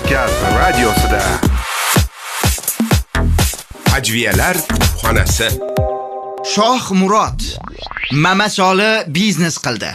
Podcast radiosida. Ajviyalar xonasi. Shoh Murod Mamasoli biznes qildi.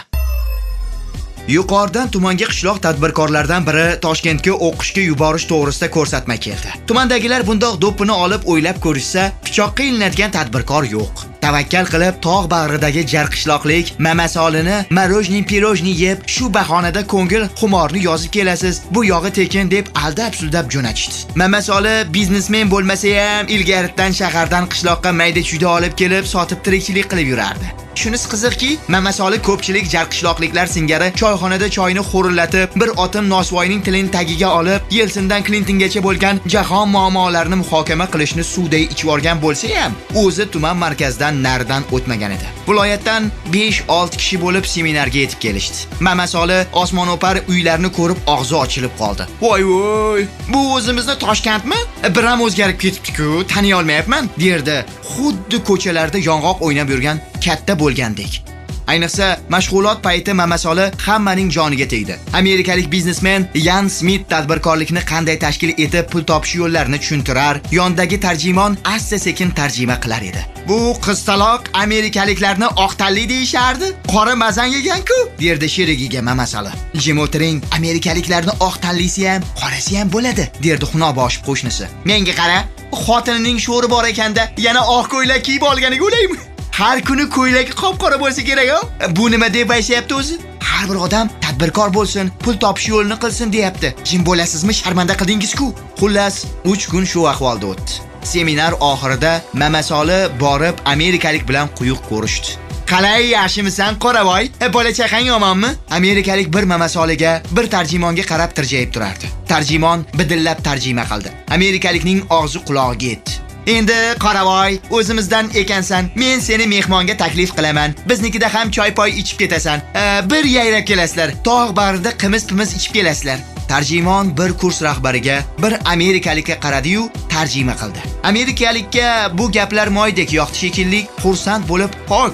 Yuqoridan tumanga qishloq tadbirkorlardan biri Toshkentga o'qishga yuborish to'g'risida ko'rsatma keldi. Tumandagilar bundoq do'ppini olib o'ylab ko'rishsa, pichoqqa ilinadigan tadbirkor yo'q. Tavakkal qilib tog' bag'ridagi jarqishloqlik Mamasolini marojniy pirojniy yeb, shu bahonada ko'ngil xumorni yozib kelasiz, bu yog'i tekin deb aldab-suldab jo'natishdi. Mamasoli biznesmen bo'lmasa ham ilgaridan shahardan qishloqqa mayda-chuyda olib kelib, sotib tirikchilik qilib yurardi. Shunisi qiziqki, Mamasoli ko'pchilik jarqishloqliklar singari choyxonada choyni xo'rillatib, bir otim nosvoyning tilini tagiga olib, Yelsindan Klintongacha bo'lgan jahon muammolarini muhokama qilishni suvday ichib olgan bo'lsa ham, o'zi tuman markazidan naridan o'tmagan edi. Viloyatdan 5-6 kishi bo'lib seminarga yetib kelishdi. Mamasoli osmono'par uylarni ko'rib og'zi ochilib qoldi. "Voy, bu o'zimizni Toshkentmi? Bir ham o'zgarib ketibdi-ku, taniy olmayapman", derdi. Xuddi ko'chalarda yong'oq o'ynab yurgan katta bo'lgandek. Ayniqsa mashg'ulot payti Mamasoli hammaning joniga tegdi. Amerikalik biznesmen Yan Smit tadbirkorlikni qanday tashkil etib pul topish yo'llarini tushuntirar, yondagi tarjimon asta-sekin tarjima qilar edi. "Bu qiztaloq amerikaliklarni oq tanli deyishardi, qora mazan yegan-ku", derdi sherigiga Mamasoli. "Jim o'tiring, amerikaliklarni oq tanlisi ham, qorasi ham bo'ladi", derdi xunobosh qo'shnisi. "Menga qara, xotinining sho'ri bor ekanda, yana oq ko'ylak kiyib olganiga o'laymi? Har kuni ko'ylagi qop-qora bo'lsa kerak-ku. Bu nima deb aytayapti o'zi? Har bir odam tadbirkor bo'lsin, pul topish yo'lini qilsin deyapti. Jim bo'lasizmi, sharmanda qildingiz-ku". Xullas, 3 kun shu ahvolda o'tdi. Seminar oxirida Mamasoli borib amerikalik bilan quyuq ko'rishdi. "Qalay, yaxshimisan, qoravoy? Bola chaqang omonmi?" Amerikalik bir Mamasoliga, bir tarjimonga qarab tirjayib turardi. Tarjimon bidillab tarjima qildi. Amerikalikning og'zi qulog'iga yetdi. "Endi qoravoy, o'zimizdan ekansan. Men seni mehmonga taklif qilaman. Biznikida ham choy-poy ichib ketasan. Bir yayrab kelasizlar. Tog' bag'rida qimiz-pimiz ichib kelasizlar." Tarjimon bir kurs rahbariga, bir amerikalikka qaradi-yu, tarjima qildi. Amerikalikka bu gaplar moydek yoqdi shekilli, xursand bo'lib,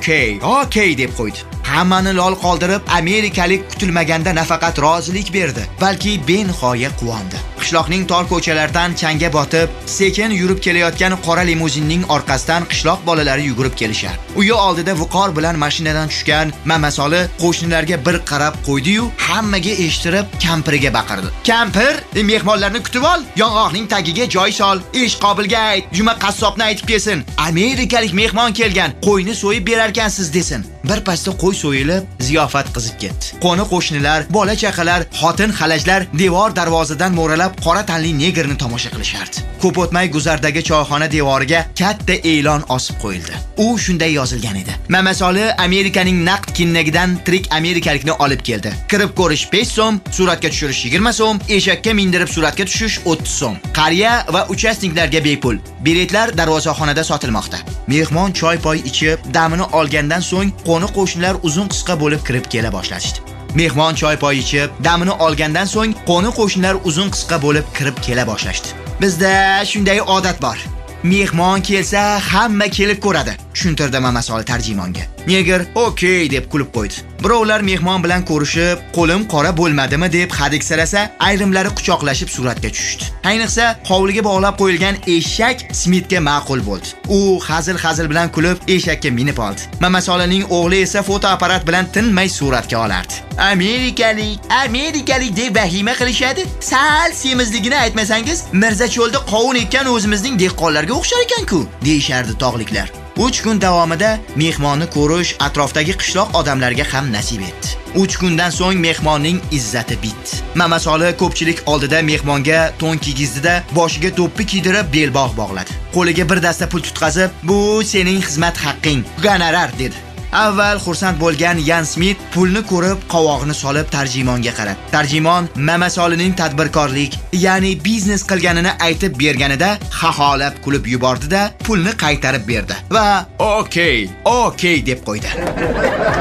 "Okey" deb qo'ydi. Hammani lol qoldirib, amerikalik kutilmaganda nafaqat rozilik berdi, balki benihoya quvondi. Qishloqning tor ko'chalaridan changga botib, sekin yurib kelayotgan qora limuzinning orqasidan qishloq bolalari yugurib kelishar. Uyi oldida viqor bilan mashinadan tushgan Mamasoli qo'shnilarga bir qarab qo'ydi-yu, hammaga eshittirib kampiriga baqirdi. "Kampir, mehmonlarni kutib ol, yong'oqning tagiga joy sol, ish qobilga ayt, juma qassobni aytib kelsin. Amerikalik mehmon kelgan, qo'yni so'yib berarkansiz desin." Bir pasda qo'y so'yilib, ziyofat qizib ketdi. Qo'ni qo'shnilar, bola chaqalar, xotin xalajlar devor darvozadan mo'ralab qora tanli negrni tomosha qilishardi. Ko'p o'tmay guzardagi choyxona devoriga katta e'lon osib qo'yildi. U shunday yozilgan edi: "Mamasoli Amerikaning naqd kinnagidan tirik amerikalikni olib keldi. Kirib ko'rish 5 so'm, suratga tushirish 20 so'm, eshakka mindirib suratga tushish 30 so'm. Qariya va uchastniklarga bepul. Biletlar darvozaxonada sotilmoqda." Mehmon choy-poy ichib, damini olgandan so'ng qo'ni qo'shnilar uzun qisqa bo'lib kirib kela boshlashdi. Mehmon choy-poy ichib, damini olgandan so'ng qo'ni qo'shnilar uzun qisqa bo'lib kirib kela boshlashdi. "Bizda shunday odat bor. Mehmon kelsa, hamma kelib ko'radi", tushuntirdi Mamasoli tarjimonga. Negr "Okey" deb kulib qo'ydi. Birovlar mehmon bilan ko'rishib, qo'lim qora bo'lmadimi deb hadiksirasa, ayrimlari quchoqlashib suratga tushdi. Ayniqsa, hovliga bog'lab qo'yilgan eshak Smitga ma'qul bo'ldi. U hazil bilan kulib, eshakka minib oldi. Mamasolining o'g'li esa fotoapparat bilan tinmay suratga olardi. Amerikalik deb vahima qilishadi. Sal semizligini aytmasangiz, Mirzacho'lda qovun ekkan o'zimizning dehqonlarga o'xshar ekan-ku, deyishardi tog'liklar. 3 kun davomida mehmonni ko'rish atrofdagi qishloq odamlarga ham nasib etdi. 3 kundan so'ng mehmonning izzati bitdi. Mamasoli ko'pchilik oldida mehmonga to'n kiygizdi-da, boshiga to'ppi kiydirib belbog' bog'ladi. Qo'liga bir dasta pul tutqazib, "Bu sening xizmat haqqing, gonorar", dedi. Avval xursand bo'lgan Yan Smit pulni ko'rib qovog'ini solib tarjimonga qaradi. Tarjimon Mamasolining tadbirkorlik, ya'ni biznes qilganini aytib berganida xaxolab kulib yubordi-da, pulni qaytarib berdi va "Okey" deb qo'ydi.